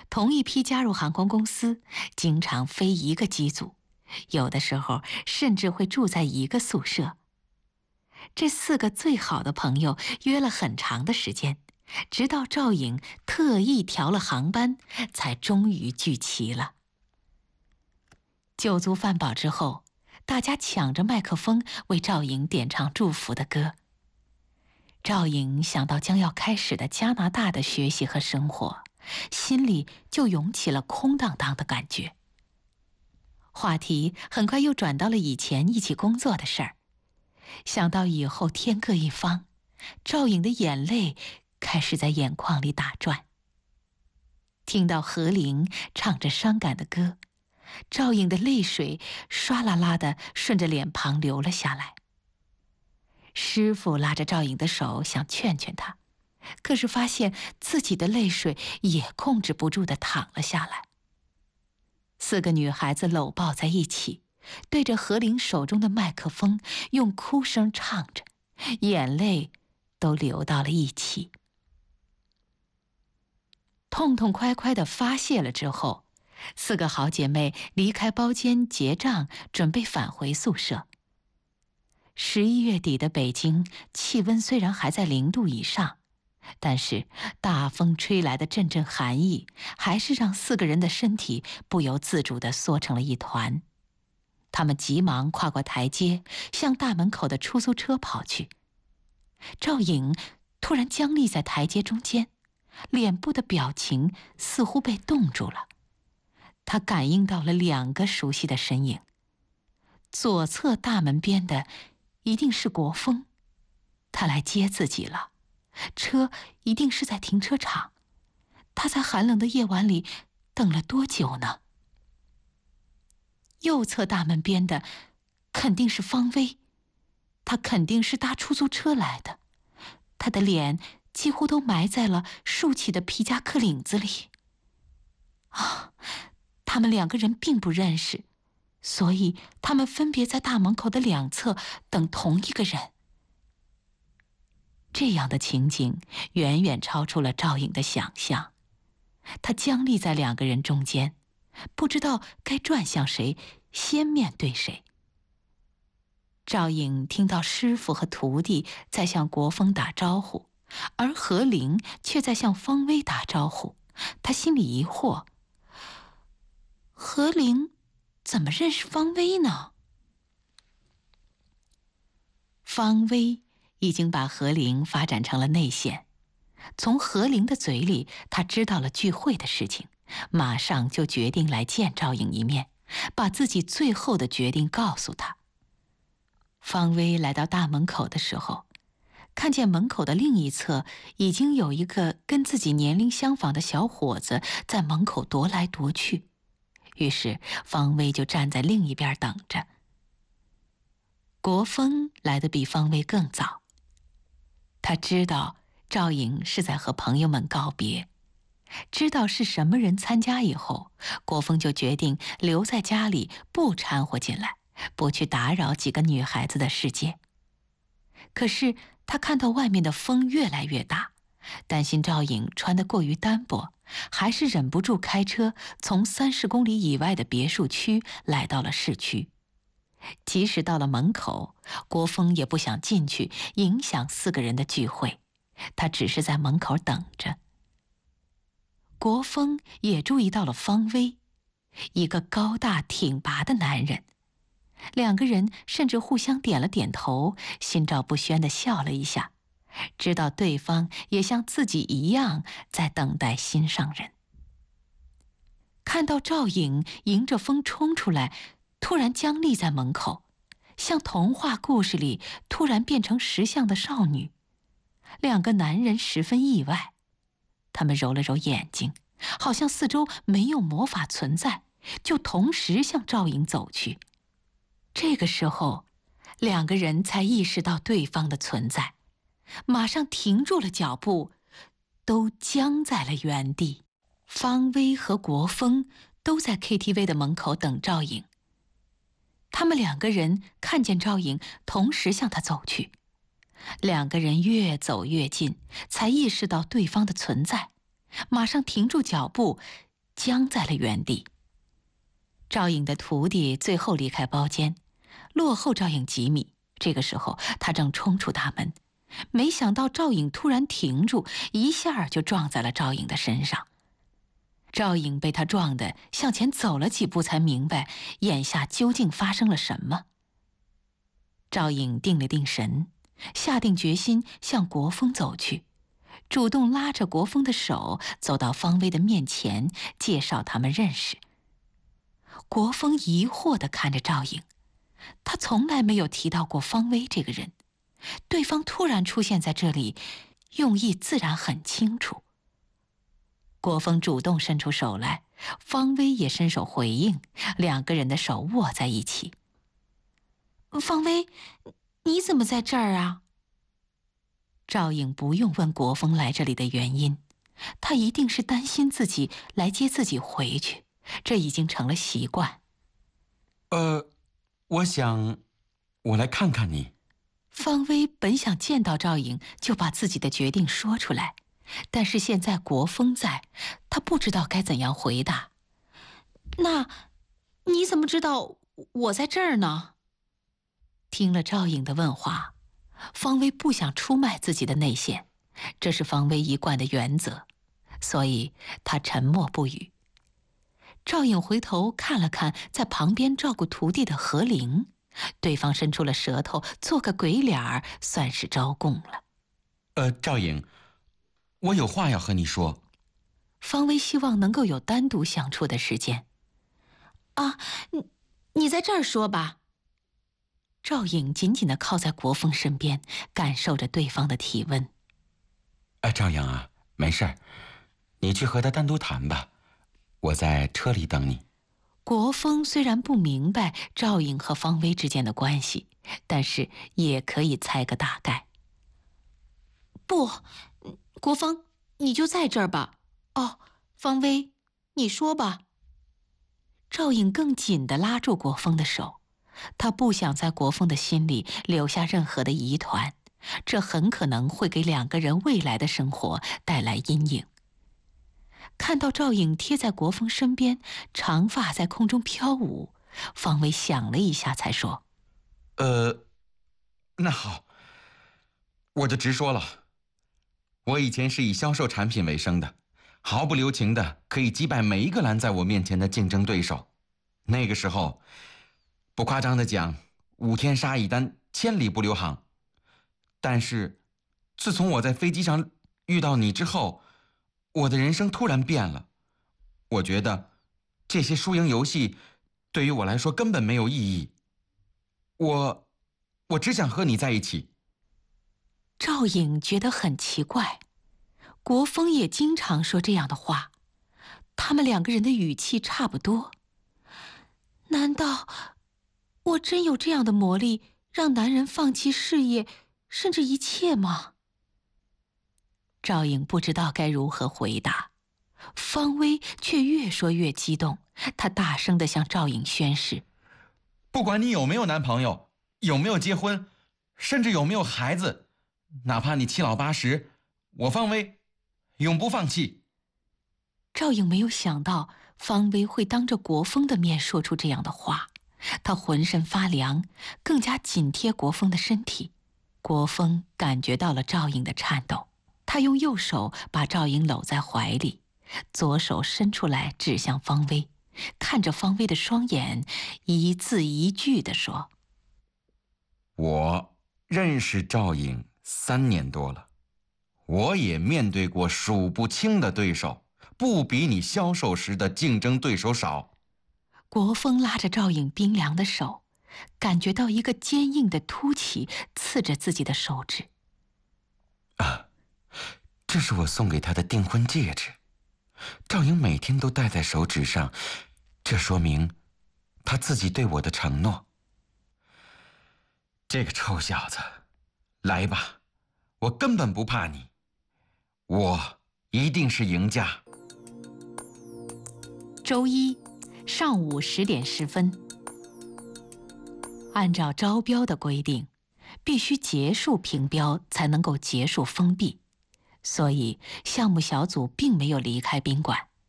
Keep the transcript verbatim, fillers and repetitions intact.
同一批加入航空公司，经常飞一个机组，有的时候甚至会住在一个宿舍。这四个最好的朋友约了很长的时间，直到赵颖特意调了航班，才终于聚齐了。酒足饭饱之后，大家抢着麦克风为赵颖点唱祝福的歌。赵颖想到将要开始的加拿大的学习和生活，心里就涌起了空荡荡的感觉。话题很快又转到了以前一起工作的事儿。想到以后天各一方，赵颖的眼泪开始在眼眶里打转。听到何玲唱着伤感的歌，赵颖的泪水唰啦啦地顺着脸庞流了下来。师傅拉着赵颖的手想劝劝她，可是发现自己的泪水也控制不住地淌了下来。四个女孩子搂抱在一起，对着何玲手中的麦克风用哭声唱着，眼泪都流到了一起。痛痛快快地发泄了之后，四个好姐妹离开包间结账，准备返回宿舍。十一月底的北京，气温虽然还在零度以上，但是大风吹来的阵阵寒意，还是让四个人的身体不由自主地缩成了一团。他们急忙跨过台阶，向大门口的出租车跑去。赵颖突然僵立在台阶中间，脸部的表情似乎被冻住了。她感应到了两个熟悉的身影，左侧大门边的一定是国风，他来接自己了。车一定是在停车场，他在寒冷的夜晚里等了多久呢？右侧大门边的肯定是方薇，他肯定是搭出租车来的，他的脸几乎都埋在了竖起的皮夹克领子里。啊，他们两个人并不认识，所以他们分别在大门口的两侧等同一个人。这样的情景远远超出了赵颖的想象，她僵立在两个人中间，不知道该转向谁，先面对谁。赵颖听到师傅和徒弟在向国风打招呼，而何玲却在向方薇打招呼，她心里疑惑：何玲怎么认识方薇呢？方薇已经把何玲发展成了内线，从何玲的嘴里，他知道了聚会的事情，马上就决定来见赵颖一面，把自己最后的决定告诉他。方薇来到大门口的时候，看见门口的另一侧已经有一个跟自己年龄相仿的小伙子在门口踱来踱去，于是方薇就站在另一边等着。国风来得比方薇更早，他知道赵颖是在和朋友们告别，知道是什么人参加以后，国风就决定留在家里不掺和进来，不去打扰几个女孩子的世界。可是他看到外面的风越来越大，担心赵颖穿得过于单薄，还是忍不住开车从三十公里以外的别墅区来到了市区。即使到了门口，国风也不想进去影响四个人的聚会，他只是在门口等着。国风也注意到了方薇，一个高大挺拔的男人，两个人甚至互相点了点头，心照不宣地笑了一下，知道对方也像自己一样在等待心上人。看到赵颖迎着风冲出来，突然僵立在门口，像童话故事里突然变成石像的少女，两个男人十分意外，他们揉了揉眼睛，好像四周没有魔法存在，就同时向赵颖走去。这个时候，两个人才意识到对方的存在，马上停住了脚步，都僵在了原地。方薇和国风都在 K T V 的门口等赵颖，他们两个人看见赵颖，同时向他走去。两个人越走越近，才意识到对方的存在，马上停住脚步， 僵在了原地。赵颖的徒弟最后离开包间，落后赵颖几米。这个时候，他正冲出大门，没想到赵颖突然停住，一下就撞在了赵颖的身上。赵颖被他撞得向前走了几步，才明白眼下究竟发生了什么。赵颖定了定神，下定决心向国风走去，主动拉着国风的手走到方薇的面前，介绍他们认识。国风疑惑地看着赵颖，他从来没有提到过方薇这个人，对方突然出现在这里，用意自然很清楚。国风主动伸出手来，方薇也伸手回应，两个人的手握在一起。方薇，你怎么在这儿啊？赵颖不用问国风来这里的原因，他一定是担心自己来接自己回去，这已经成了习惯。 呃，我想，我来看看你。 方薇本想见到赵颖就把自己的决定说出来，但是现在国风在，他不知道该怎样回答。那，你怎么知道我在这儿呢？听了赵颖的问话，方薇不想出卖自己的内线，这是方薇一贯的原则，所以他沉默不语。赵颖回头看了看在旁边照顾徒弟的何灵，对方伸出了舌头，做个鬼脸儿，算是招供了。 呃，赵颖，我有话要和你说。 方薇希望能够有单独相处的时间。啊，你你在这儿说吧。赵颖紧紧地靠在国风身边，感受着对方的体温。 哎，赵颖啊，没事儿，你去和他单独谈吧，我在车里等你。 国风虽然不明白赵颖和方薇之间的关系，但是也可以猜个大概。不，国风，你就在这儿吧。哦，方薇，你说吧。赵颖更紧地拉住国风的手，他不想在国风的心里留下任何的疑团，这很可能会给两个人未来的生活带来阴影。看到赵颖贴在国风身边，长发在空中飘舞，方薇想了一下才说： 呃，那好，我就直说了。我以前是以销售产品为生的，毫不留情的可以击败每一个拦在我面前的竞争对手。那个时候，不夸张的讲，五天杀一单，千里不留行。但是，自从我在飞机上遇到你之后，我的人生突然变了。我觉得，这些输赢游戏对于我来说根本没有意义。我，我只想和你在一起。 赵颖觉得很奇怪，国风也经常说这样的话，他们两个人的语气差不多。难道我真有这样的魔力，让男人放弃事业，甚至一切吗？赵颖不知道该如何回答，方薇却越说越激动，她大声地向赵颖宣誓： 不管你有没有男朋友，有没有结婚，甚至有没有孩子，哪怕你七老八十，我方薇永不放弃。 赵颖没有想到方薇会当着国风的面说出这样的话，她浑身发凉，更加紧贴国风的身体。国风感觉到了赵颖的颤抖，他用右手把赵颖搂在怀里，左手伸出来指向方薇，看着方薇的双眼，一字一句地说： 我认识赵颖三年多了，我也面对过数不清的对手，不比你销售时的竞争对手少。 国风拉着赵颖冰凉的手，感觉到一个坚硬的凸起刺着自己的手指。 啊，这是我送给她的订婚戒指，赵颖每天都戴在手指上，这说明她自己对我的承诺。这个臭小子，来吧，我根本不怕你，我一定是赢家。 周一上午十点十分，按照招标的规定，必须结束评标才能够结束封闭，所以项目小组并没有离开宾馆。